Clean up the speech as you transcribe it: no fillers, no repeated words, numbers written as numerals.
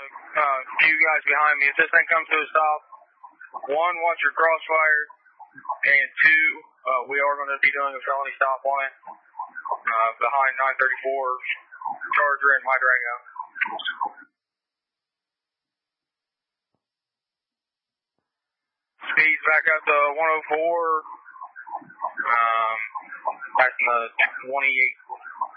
few guys behind me. If this thing comes to a stop, one, watch your crossfire, and two, we are going to be doing a felony stop on it behind 934 Charger and my Durango. Speed's back up to 104, passing the 28